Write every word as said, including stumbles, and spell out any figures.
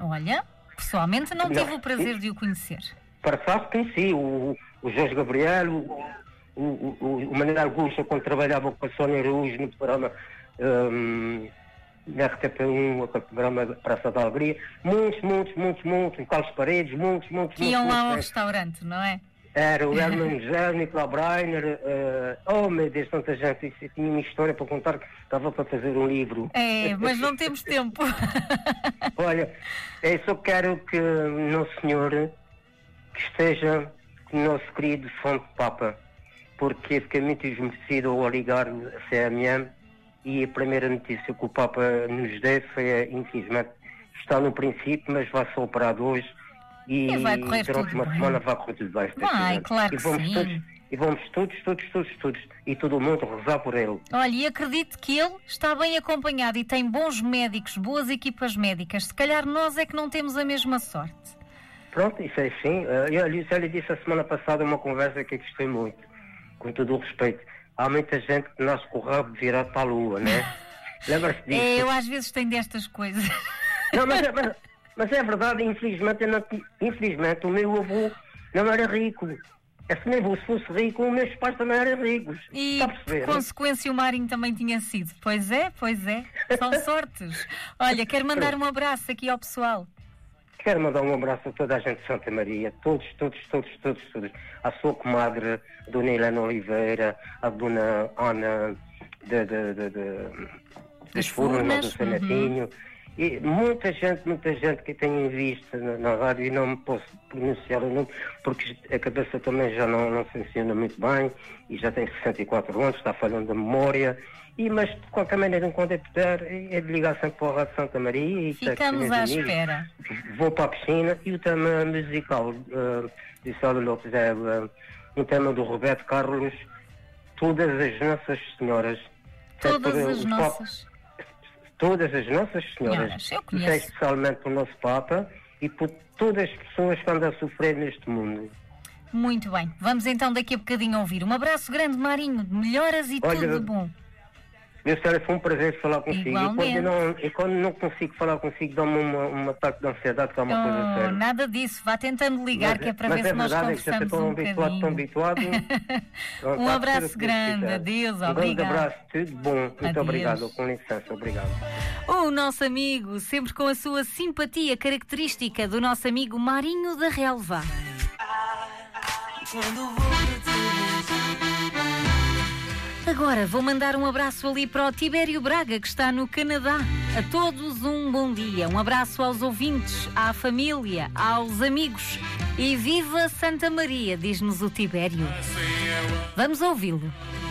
Olha, pessoalmente não, não tive o prazer de o conhecer. Para fato conheci o, o Jorge Gabriel, o, o, o, o Manuel Augusto, quando trabalhava com a Sónia Araújo no programa um, na R T P um, aquele programa Praça da Alegria. Muitos, muitos, muitos, muitos, o Carlos Paredes, muitos, muitos, que iam muitos, lá muitos, ao restaurante, não é? Era o Herman José, o Nicolau Breiner, uh, oh meu Deus, tanta gente, isso, tinha uma história para contar que estava para fazer um livro. É, mas não temos tempo. Olha, eu só quero que Nosso Senhor que esteja com o nosso querido Santo Papa, porque fiquei muito desmerecido ao ligar a C M M e a primeira notícia que o Papa nos deu foi, infelizmente, está no princípio, mas vai ser operado hoje. E, e vai correr durante tudo uma bem. semana vai correr tudo bem. Vai, claro que e vamos sim. Todos, e vamos todos, todos, todos, todos, e todo mundo rezar por ele. Olha, e acredito que ele está bem acompanhado e tem bons médicos, boas equipas médicas. Se calhar nós é que não temos a mesma sorte. Pronto, isso é assim. Eu já lhe disse a semana passada uma conversa que eu gostei muito, com todo o respeito. Há muita gente que nasce com o rabo virado para a lua, não é? Lembra-se disso? É, eu às vezes tenho destas coisas. Não, mas, mas, mas é verdade, infelizmente, eu não, infelizmente o meu avô não era rico. É, se nem se fosse rico, os meus pais também eram ricos. E Está a perceber, por consequência o Marinho também tinha sido. Pois é, pois é. São sortes. Olha, quero mandar um abraço aqui ao pessoal. Quero mandar um abraço a toda a gente de Santa Maria, todos, todos, todos, todos, todos. A sua comadre, a Dona Helena Oliveira, a Dona Ana de, de, de, de, das Furnas, do Senatinho. Uhum. E muita gente, muita gente que tenho visto na, na rádio, e não me posso pronunciar o nome, porque a cabeça também já não, não funciona muito bem, e já tenho sessenta e quatro anos, está falhando da memória, e, mas de qualquer maneira, enquanto eu puder, é de ligar sempre para a Rádio Santa Maria. E ficamos à amigos, espera. Vou para a piscina, e o tema musical uh, de Célia Lopes é uh, um tema do Roberto Carlos, Todas as Nossas Senhoras. Todas é, as Nossas... Pop, Todas as Nossas Senhoras, Senhoras eu conheço. É especialmente para o nosso Papa e por todas as pessoas que andam a sofrer neste mundo. Muito bem, vamos então daqui a bocadinho ouvir. Um abraço grande, Marinho, de melhoras e Olha, tudo de bom. Meu senhor, foi um prazer falar consigo. Igualmente. E quando, não, e quando não consigo falar consigo, dá-me uma, um ataque de ansiedade, que é uma oh, coisa séria. Nada disso, vá tentando ligar, mas, que é para ver se é nós verdade, conversamos é um habituado, bocadinho. Tão habituado. Um abraço grande, adeus, um obrigado. Um grande abraço, tudo bom. Muito adeus. Obrigado, com licença, obrigado. O nosso amigo, sempre com a sua simpatia característica do nosso amigo Marinho da Relva. Agora vou mandar um abraço ali para o Tibério Braga, que está no Canadá. A todos um bom dia. Um abraço aos ouvintes, à família, aos amigos. E viva Santa Maria, diz-nos o Tibério. Vamos ouvi-lo.